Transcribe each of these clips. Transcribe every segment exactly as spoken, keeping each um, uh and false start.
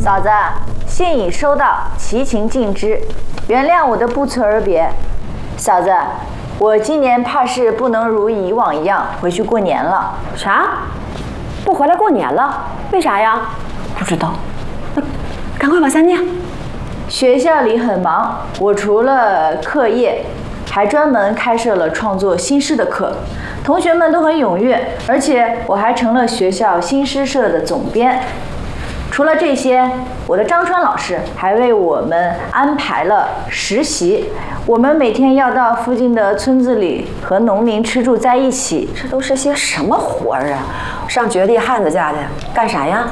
嫂子，信已收到，其情尽之，原谅我的不辞而别。嫂子，我今年怕是不能如以往一样回去过年了。 啥？不回来过年了？为啥呀？ 不知道。 那赶快往下念。 学校里很忙，我除了课业，还专门开设了创作新诗的课，同学们都很踊跃，而且我还成了学校新诗社的总编。除了这些，我的张川老师还为我们安排了实习，我们每天要到附近的村子里和农民吃住在一起。 这都是些什么活儿啊？上绝地汉子家的干啥呀？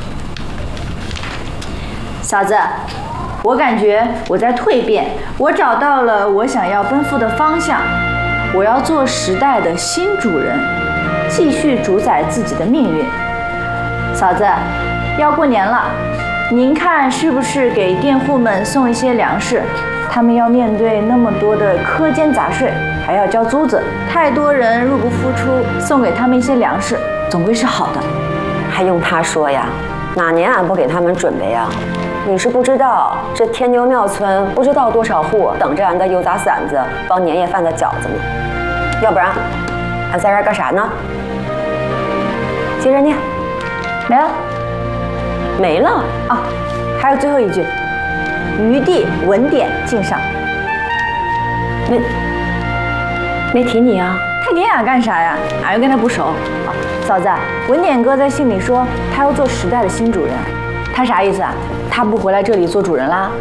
嫂子，我感觉我在蜕变，我找到了我想要奔赴的方向，我要做时代的新主人，继续主宰自己的命运。嫂子，要过年了，您看是不是给佃户们送一些粮食？他们要面对那么多的苛捐杂税，还要交租子，太多人入不敷出，送给他们一些粮食，总归是好的。 还用他说呀？哪年俺不给他们准备呀？你是不知道，这天牛庙村不知道多少户等着俺的油炸馓子包年夜饭的饺子呢。要不然，俺在这儿干啥呢？接着念。 没了。 没了啊，还有最后一句，余地文典敬上。 没没提你啊？ 他提俺干啥呀？俺又跟他不熟。啊，嫂子，文典哥在信里说他要做时代的新主人，他啥意思啊？他不回来这里做主人啦？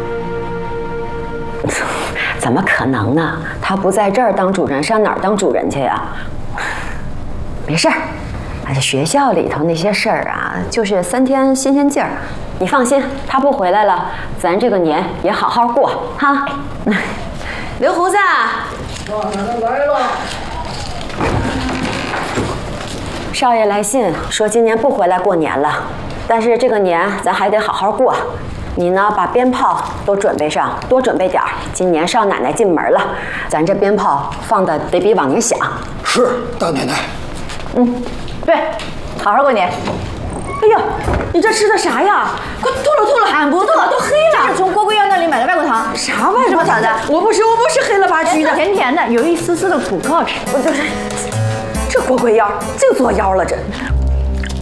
怎么可能呢？他不在这儿当主人，上哪儿当主人去呀？没事儿。哎，学校里头那些事儿啊，就是三天新鲜劲儿。你放心，他不回来了，咱这个年也好好过哈。刘胡子， 老奶奶来了。 少爷来信说今年不回来过年了，但是这个年咱还得好好过。你呢，把鞭炮都准备上，多准备点儿。今年少奶奶进门了，咱这鞭炮放的得比往年响。 是，大奶奶。 嗯。对，好好过年。 哎呀，你这吃的啥呀？快吐了吐了！ 俺不吐，都黑了。这是从郭贵阳那里买的外国糖。 啥外国糖的？我不是，我不是黑了吧唧的， 甜甜的，有一丝丝的苦，可好吃。 我就是，这郭贵阳净作妖了，这